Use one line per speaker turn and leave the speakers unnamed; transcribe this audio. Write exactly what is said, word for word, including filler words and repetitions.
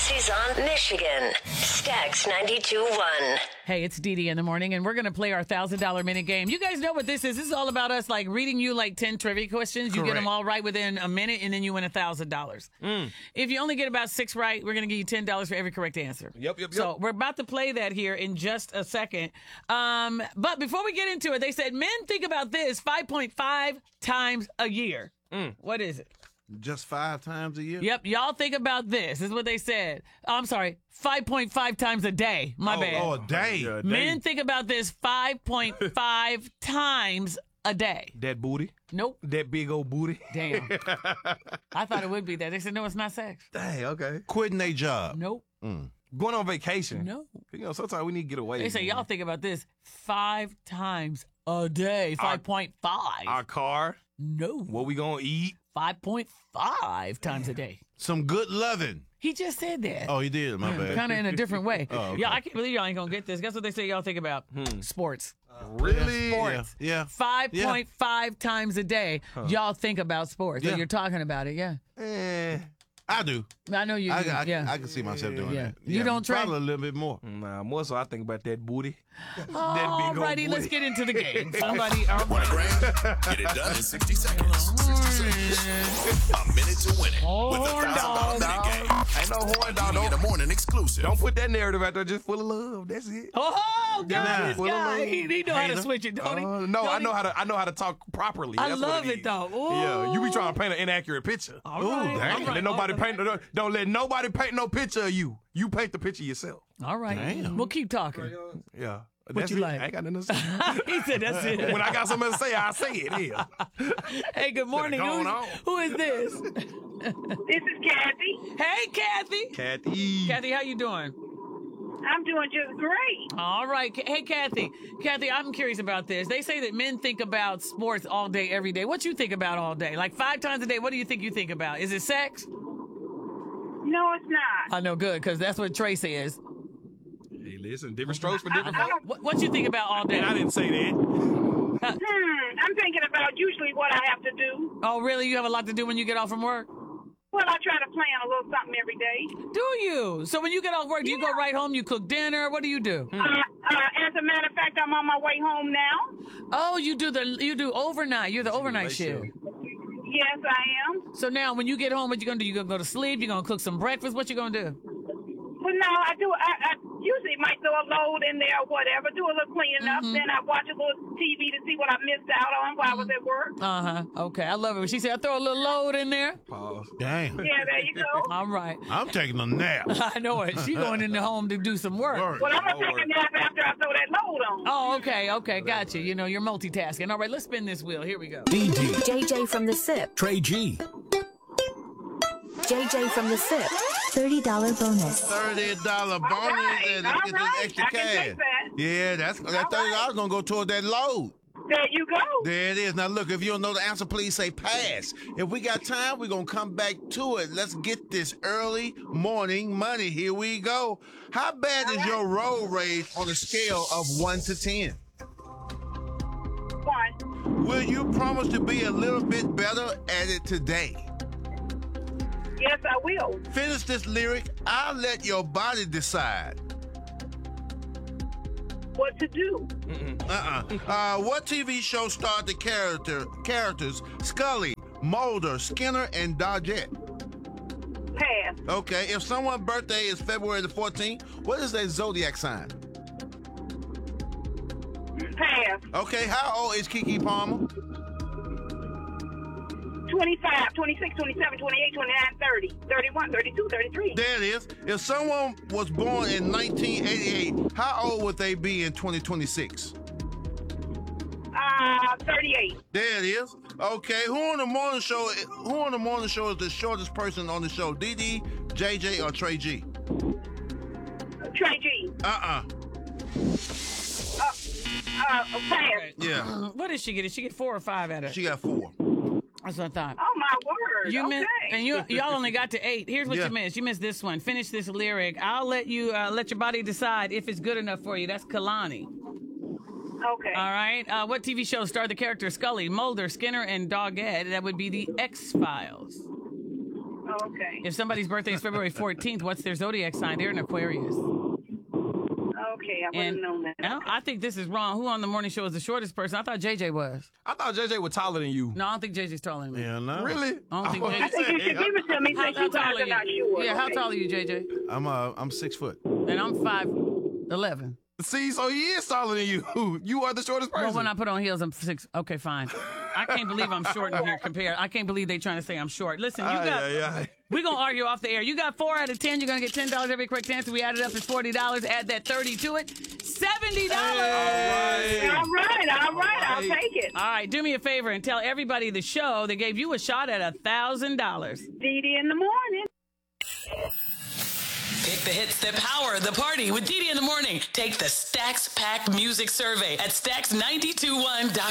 Stacy's on Michigan. Stax ninety-two point one.
Hey, it's Dee Dee in the morning, and we're going to play our one thousand dollars minute game. You guys know what this is. This is all about us, like, reading you, like, ten trivia questions. You
Correct.
get them all right within a minute, and then you win one thousand dollars.
Mm.
If you only get about six right, we're going to give you ten dollars for every correct answer.
Yep, yep, yep.
So we're about to play that here in just a second. Um, but before we get into it, they said men think about this five point five times a year.
Mm.
What is it?
Just five times a year?
Yep, y'all think about this. This is what they said. Oh, I'm sorry, five point five times a day. My
oh,
bad.
Oh, a day.
Yeah,
Men think about this five point five times a day.
That booty.
Nope.
That big old booty.
Damn. I thought it would be that. They said, no, it's not sex.
Dang, okay.
Quitting their job.
Nope.
Mm.
Going on vacation.
No.
You know, sometimes we need to get away.
They say,
man.
y'all think about this five times a day. five point five.
Our car.
No.
What we gonna eat?
five point five times a day.
Some good loving.
He just said that.
Oh, he did. My bad.
Kind of in a different way.
Oh, okay.
Y'all, I can't believe y'all ain't going to get this. Guess what they say y'all think about?
Hmm.
Sports.
Really?
Sports.
Yeah. yeah.
five point five times a day, y'all think about sports.
Yeah.
So you're talking about it, yeah.
Eh.
I do.
I know you
I,
do,
I,
yeah.
I can see myself doing
Yeah.
that.
You don't trade?
Probably a little bit more.
Nah, more so I think about that booty. that
All
big old
righty, let's
booty.
get into the game. Somebody, all
Want a
right.
grand? Get it done in sixty seconds. sixty seconds. A minute to win it. With the
Horn
one thousand dollars
dog.
minute game.
Ain't no horn dog.
In the
Don't,
morning exclusive.
don't put that narrative out there just full of love. That's it.
Oh, God,
Nah.
this
Full of
guy,
love.
he, he know how to
Hater.
switch it, don't he?
Uh, no,
Don't
I
he?
know how to. I know how to talk properly.
I
That's what
love
it
it,
is.
though. Ooh.
Yeah, you be trying to paint an inaccurate picture.
All
Ooh,
right,
damn.
all right,
Let nobody
all
paint. Don't, don't let nobody paint no picture of you. You paint the picture yourself.
All right.
Damn.
We'll keep talking.
Yeah.
What
That's
you
it.
like?
I ain't got nothing to say.
He said that's it.
When I got something to say, I say it. Yeah.
Hey, good morning.
Going
Who's,
on.
who is this?
This is Kathy.
Hey, Kathy.
Kathy.
Kathy, how you doing?
I'm doing just great.
All right. Ca- Hey, Kathy. Kathy, I'm curious about this. They say that men think about sports all day, every day. What you think about all day? Like five times a day, what do you think you think about? Is it sex?
No, it's not.
I know, good, because that's what Trey says.
Hey, listen, different strokes for different folks.
What, what you think about all day?
And I didn't say that.
Hmm, I'm thinking about usually what I have to do.
Oh, really? You have a lot to do when you get off from work?
Well, I try to plan a little something every day.
Do you? So when you get off work, do you go right home, you cook dinner? What do you do?
Uh, uh, as a matter of fact, I'm on my way home now.
Oh, you do the you do overnight. You're the overnight
late
shift.
shift.
Yes, I am.
So now when you get home, what you gonna do? You gonna go to sleep? You gonna cook some breakfast? What you gonna do?
Well, no, I do. I, I usually might throw a load in there or whatever, do a little cleaning up.
Mm-hmm.
Then I watch a little T V to see what I missed out on while I was at work.
Uh huh. Okay, I love it. When she said I throw a little load in there.
Pause.
Damn.
Yeah, there you go.
All right.
I'm taking a nap.
I know it. She going in the home to do some work.
Work.
Well, I'm going to
No
take a nap after I throw that load on.
Oh, okay, okay, gotcha. You know, you're multitasking. All right, let's spin this wheel. Here we go.
D D,
J J from the S I P.
Trey G,
J J from the S I P. thirty dollars bonus.
thirty dollars bonus
right,
and
all
get this
right.
extra
I can
cash.
take that.
Yeah, that's that thirty dollars gonna go toward that load.
There you go.
There it is. Now look, if you don't know the answer, please say pass. If we got time, we're gonna come back to it. Let's get this early morning money. Here we go. How bad is your road rage on a scale of one to ten?
One.
Will you promise to be a little bit better at it today?
Yes, I will.
Finish this lyric. I'll let your body decide.
What to do?
Uh-uh. Uh, what T V show starred the character characters Scully, Mulder, Skinner, and Dodgette?
Pass.
Okay, if someone's birthday is February the fourteenth, what is their zodiac sign?
Pass.
Okay, how old is Keke Palmer?
twenty-five, twenty-six, twenty-seven, twenty-eight, twenty-nine, thirty, thirty-one, thirty-two, thirty-three.
There it is. If someone was born in nineteen eighty-eight, how old would they be in twenty twenty-six?
Uh, thirty-eight.
There it is. Okay, who on the morning show? Who on the morning show is the shortest person on the show? D D, J J, or Trey G?
Trey G.
Uh-uh.
Uh, uh, pass.
Okay.
Yeah,
What did she get? Did she get four or five out of it?
she got four.
That's what I thought.
Oh, my word.
You
okay.
missed, and you y'all only got to eight. Here's what
Yeah.
you missed. You missed this one. Finish this lyric. I'll let you uh, let your body decide if it's good enough for you. That's Kalani.
Okay.
All right. Uh, what T V show starred the character Scully, Mulder, Skinner, and Doggett? That would be the X Files.
okay.
If somebody's birthday is February fourteenth, what's their zodiac sign? They're an Aquarius.
Okay, I wouldn't
And
know that.
now, I think this is wrong. Who on the morning show is the shortest person? I thought J J was.
I thought J J was taller than you.
No, I don't think J J's taller than me.
Yeah, no.
Really?
I don't think
Oh,
J J.
I think you should give it to me
How,
since
how
you
tall
guys
are
are not
you?
sure.
Yeah, how
okay?
tall are you, J J?
I'm uh, I'm six foot.
And I'm five eleven.
See, so he is taller than you. You are the shortest person.
Well, when I put on heels, I'm six. Okay, fine. I can't believe I'm short in here compared. I can't believe they trying to say I'm short. Listen, you
Aye,
got.
aye, aye.
We're going to argue off the air. You got four out of ten. You're going to get ten dollars every correct answer. We add it up. It's forty dollars. Add that thirty to it. seventy dollars.
Hey.
All right, all right, I'll
All right.
take it.
All right, do me a favor and tell everybody the show that gave you a shot at one thousand dollars.
Dee Dee in the morning.
Pick the hits that power the party with Dee Dee in the morning. Take the Stacks Pack Music Survey at stacks nine two one dot com.